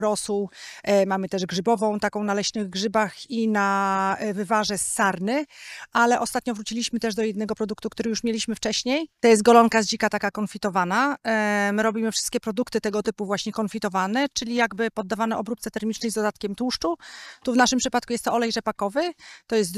rosół, mamy też grzybową, taką na leśnych grzybach i na wywarze z sarny, ale ostatnio wróciliśmy też do jednego produktu, który już mieliśmy wcześniej. To jest golonka z dzika taka konfitowana. My robimy wszystkie produkty tego typu właśnie konfitowane, czyli jakby poddawane obróbce termicznej z dodatkiem tłuszczu. Tu w naszym przypadku jest to olej rzepakowy, to jest